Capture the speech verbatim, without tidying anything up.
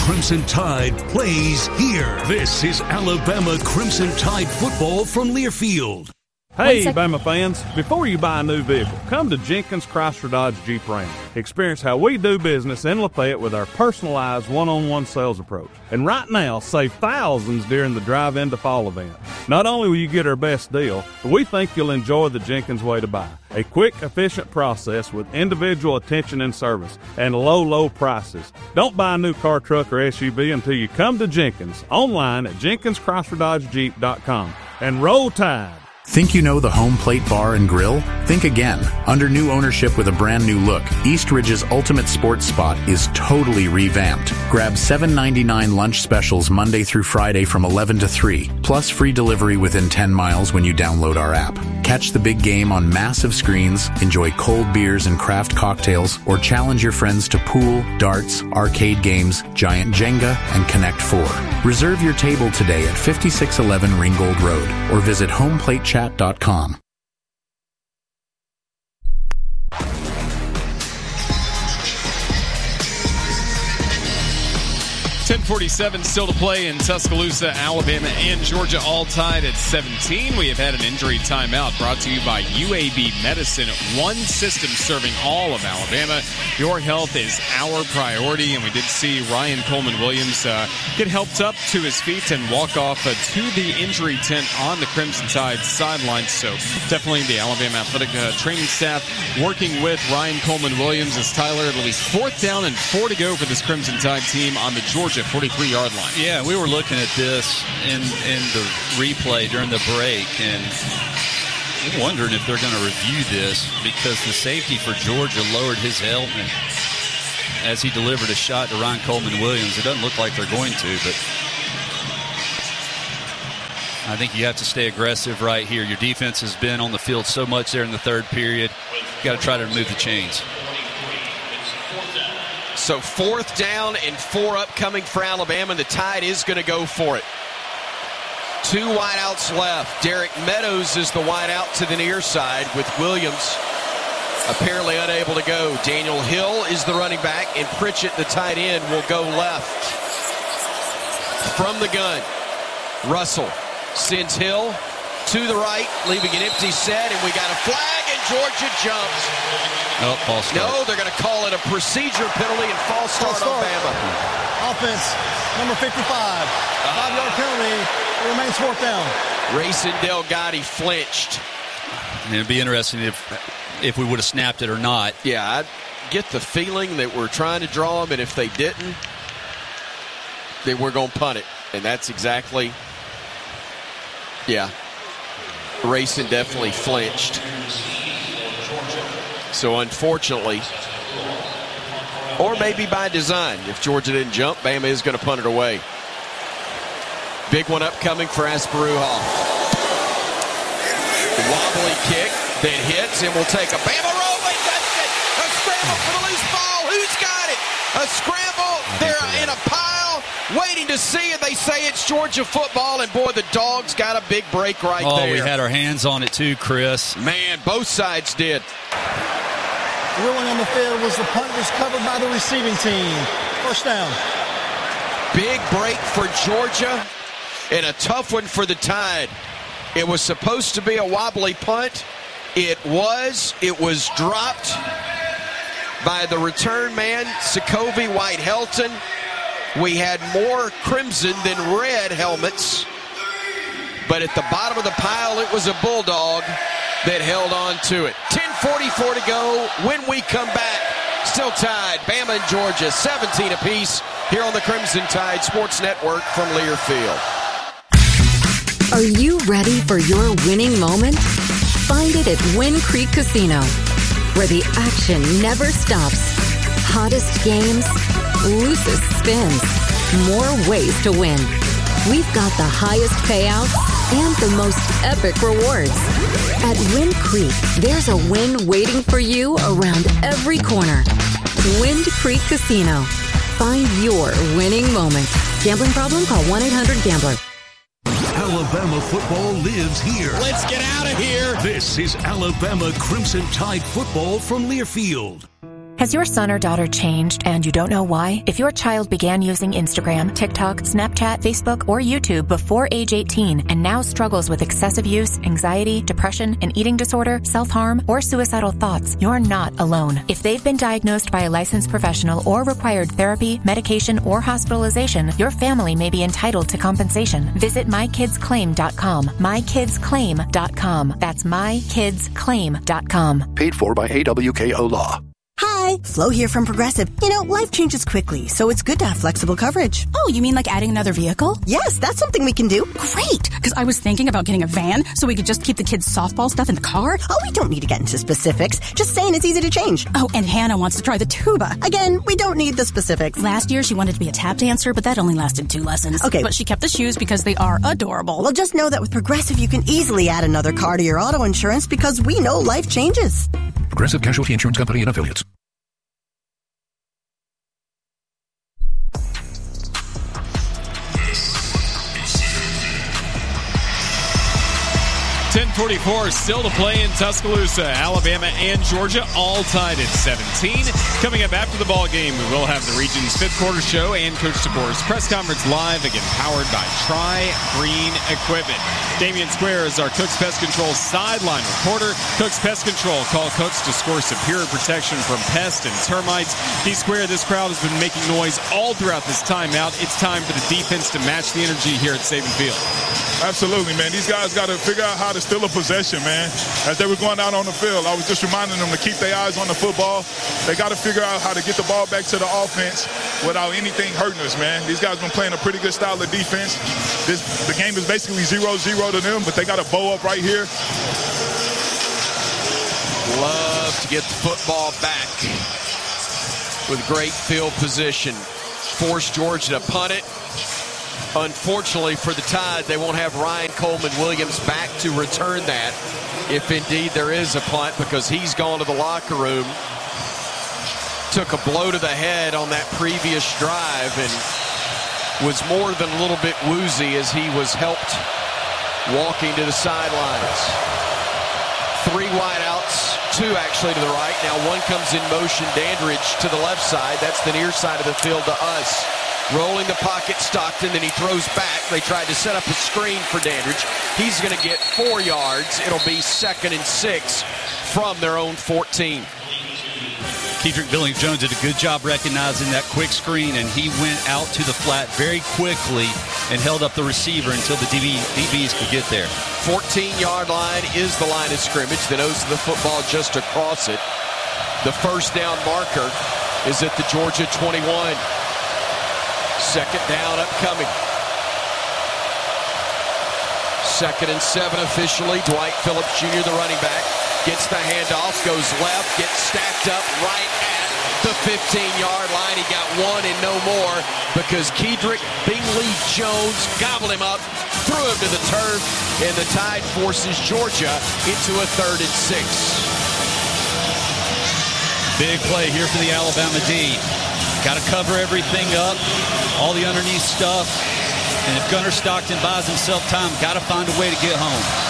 Crimson Tide plays here. This is Alabama Crimson Tide football from Learfield. Hey, Bama fans, before you buy a new vehicle, come to Jenkins Chrysler Dodge Jeep Ram. Experience how we do business in Lafayette with our personalized one-on-one sales approach. And right now, save thousands during the drive-in to fall event. Not only will you get our best deal, but we think you'll enjoy the Jenkins way to buy. A quick, efficient process with individual attention and service and low, low prices. Don't buy a new car, truck, or S U V until you come to Jenkins, online at jenkins chrysler dodge jeep dot com. And roll Tide! Think you know the Home Plate Bar and Grill? Think again. Under new ownership with a brand new look, East Ridge's Ultimate Sports Spot is totally revamped. Grab seven ninety-nine lunch specials Monday through Friday from eleven to three, plus free delivery within ten miles when you download our app. Catch the big game on massive screens, enjoy cold beers and craft cocktails, or challenge your friends to pool, darts, arcade games, giant Jenga, and Connect Four. Reserve your table today at fifty-six eleven Ringgold Road or visit home plate chat dot com. ten forty-seven still to play in Tuscaloosa, Alabama, and Georgia, all tied at seventeen. We have had an injury timeout brought to you by U A B Medicine. One system serving all of Alabama. Your health is our priority, and we did see Ryan Coleman-Williams uh, get helped up to his feet and walk off uh, to the injury tent on the Crimson Tide sideline. So definitely the Alabama athletic uh, training staff working with Ryan Coleman-Williams as Tyler. It'll be fourth down and four to go for this Crimson Tide team on the Georgia forty-three yard line. Yeah, we were looking at this in in the replay during the break, and we're wondering if they're going to review this because the safety for Georgia lowered his helmet as he delivered a shot to Ryan Coleman-Williams. It doesn't look like they're going to, but I think you have to stay aggressive right here. Your defense has been on the field so much there in the third period. You've got to try to remove the chains. So fourth down and four upcoming for Alabama. The Tide is going to go for it. Two wideouts left. Derek Meadows is the wideout to the near side with Williams apparently unable to go. Daniel Hill is the running back, and Pritchett, the tight end, will go left. From the gun, Russell sends Hill to the right, leaving an empty set, and we got a flag, and Georgia jumps. Oh, false start. No, they're going to call it a procedure penalty and false start, false start. on Bama. Offense, number fifty-five. Five-yard penalty. It remains fourth down. Rayson Delgatti flinched. And it'd be interesting if if we would have snapped it or not. Yeah, I get the feeling that we're trying to draw them, and if they didn't, then we're going to punt it. And that's exactly, yeah. Rayson definitely flinched. So unfortunately, or maybe by design, if Georgia didn't jump, Bama is going to punt it away. Big one upcoming for Asparuha. Wobbly kick that hits and will take a Bama roll. They touched it. A scramble for the loose ball. Who's got it? A scramble. They're in a pile waiting to see it. They say it's Georgia football, and boy, the Dogs got a big break right oh, there. Oh, we had our hands on it too, Chris. Man, both sides did. Ruling on the field was the punt was covered by the receiving team. First down. Big break for Georgia and a tough one for the Tide. It was supposed to be a wobbly punt. It was. It was dropped by the return man, Sokovie White-Helton. We had more crimson than red helmets. But at the bottom of the pile, it was a Bulldog that held on to it. ten forty-four to go. When we come back, still tied. Bama and Georgia, seventeen apiece here on the Crimson Tide Sports Network from Learfield. Are you ready for your winning moment? Find it at Wind Creek Casino, where the action never stops. Hottest games, loosest spins, more ways to win. We've got the highest payouts and the most epic rewards. At Wind Creek, there's a win waiting for you around every corner. Wind Creek Casino. Find your winning moment. Gambling problem? Call one eight hundred gambler. Alabama football lives here. Let's get out of here. This is Alabama Crimson Tide football from Learfield. Has your son or daughter changed and you don't know why? If your child began using Instagram, TikTok, Snapchat, Facebook, or YouTube before age eighteen and now struggles with excessive use, anxiety, depression, an eating disorder, self-harm, or suicidal thoughts, you're not alone. If they've been diagnosed by a licensed professional or required therapy, medication, or hospitalization, your family may be entitled to compensation. Visit my kids claim dot com. my kids claim dot com. That's my kids claim dot com. Paid for by A W K O Law. Hi, Flo here from Progressive. You know, life changes quickly, so it's good to have flexible coverage. Oh, you mean like adding another vehicle? Yes, that's something we can do. Great, because I was thinking about getting a van so we could just keep the kids' softball stuff in the car. Oh, we don't need to get into specifics. Just saying it's easy to change. Oh, and Hannah wants to try the tuba. Again, we don't need the specifics. Last year, she wanted to be a tap dancer, but that only lasted two lessons. Okay. But she kept the shoes because they are adorable. Well, just know that with Progressive, you can easily add another car to your auto insurance because we know life changes. Progressive Casualty Insurance Company and Affiliates. ten forty-four still to play in Tuscaloosa. Alabama and Georgia all tied at seventeen. Coming up after the ball game, we will have the region's fifth quarter show and Coach DeBoer's press conference live, again powered by Tri-Green Equipment. Damian Square is our Cook's Pest Control sideline reporter. Cook's Pest Control call Cooks to score superior protection from pests and termites. D Square, this crowd has been making noise all throughout this timeout. It's time for the defense to match the energy here at Saban Field. Absolutely, man. These guys got to figure out how to steal a possession, man. As they were going out on the field, I was just reminding them to keep their eyes on the football. They got to figure out how to get the ball back to the offense without anything hurting us, man. These guys been playing a pretty good style of defense. This the game is basically zero zero to them, but they got to bow up right here. Love to get the football back with great field position. Force Georgia to punt it. Unfortunately for the Tide, they won't have Ryan Coleman Williams back to return that, if indeed there is a punt, because he's gone to the locker room. Took a blow to the head on that previous drive and was more than a little bit woozy as he was helped walking to the sidelines. Three wideouts, two actually to the right. Now one comes in motion, Dandridge to the left side. That's the near side of the field to us. Rolling the pocket, Stockton, then he throws back. They tried to set up a screen for Dandridge. He's going to get four yards. It'll be second and six from their own fourteen. Kedrick Billings-Jones did a good job recognizing that quick screen, and he went out to the flat very quickly and held up the receiver until the D Bs could get there. fourteen-yard line is the line of scrimmage. The nose of the football just across it. The first down marker is at the Georgia twenty-one. Second down upcoming. Second and seven officially. Dwight Phillips Junior, the running back, gets the handoff, goes left, gets stacked up right at the fifteen-yard line. He got one and no more because Kedrick Billings-Jones gobbled him up, threw him to the turf, and the Tide forces Georgia into a third and six. Big play here for the Alabama D. Got to cover everything up, all the underneath stuff. And if Gunnar Stockton buys himself time, got to find a way to get home.